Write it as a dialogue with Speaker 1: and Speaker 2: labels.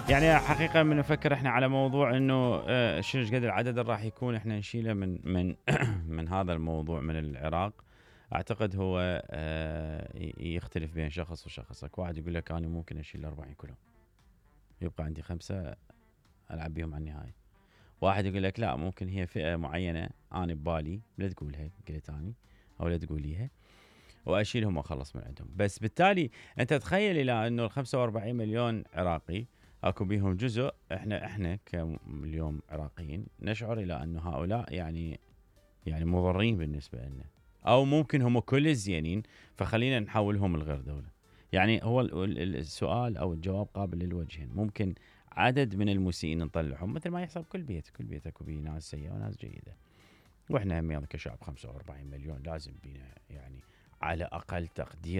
Speaker 1: يعني حقيقة من نفكر إحنا على موضوع إنه شنو إيش قد العدد اللي راح يكون إحنا نشيله من من هذا الموضوع من العراق. أعتقد هو يختلف بين شخص وشخص. اكو واحد يقول لك أنا ممكن أشيل 40 كيلو، يبقى عندي 5 ألعب بيهم على النهاية. واحد يقول لك لا، ممكن هي فئة معينة أنا ببالي لا تقولها، قلت أني أو لا تقوليها، واشيلهم واخلص من عندهم. بس بالتالي انت تخيل الى انه ال 45 مليون عراقي اكو بيهم جزء احنا كمليون عراقيين نشعر الى انه هؤلاء يعني مضرين بالنسبه لنا، او ممكن هم كل الزينين فخلينا نحولهم الغير دوله. يعني هو السؤال او الجواب قابل للوجهين. ممكن عدد من المسيئين نطلعهم مثل ما يحصل كل بيت، كل بيت اكو بيه ناس سيئه وناس جيده. واحنا هم كشعب 45 مليون لازم بينا يعني على اقل تقدير